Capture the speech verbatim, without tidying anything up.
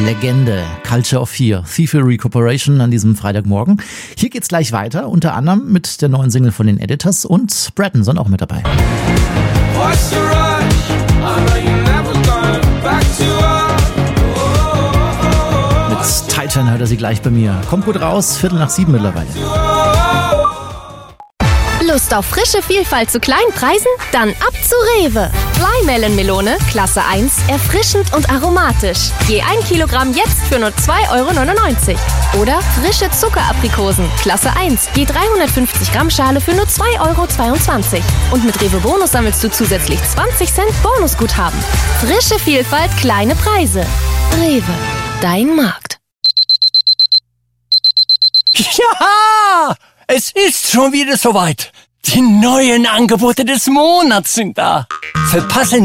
Legende, Culture of Fear, Thievery Corporation an diesem Freitagmorgen. Hier geht's gleich weiter, unter anderem mit der neuen Single von den Editors und Bratton sind auch mit dabei. Mit Titan hört er sie gleich bei mir. Kommt gut raus, Viertel nach sieben mittlerweile. Lust auf frische Vielfalt zu kleinen Preisen? Dann ab zu Rewe. Flymelon-Melone, Klasse eins, erfrischend und aromatisch. Je ein Kilogramm jetzt für nur zwei Euro neunundneunzig. Oder frische Zuckeraprikosen, Klasse eins, je dreihundertfünfzig Gramm Schale für nur zwei Euro zweiundzwanzig. Und mit Rewe Bonus sammelst du zusätzlich zwanzig Cent Bonusguthaben. Frische Vielfalt, kleine Preise. Rewe, dein Markt. Ja! Es ist schon wieder soweit. Die neuen Angebote des Monats sind da. Verpasse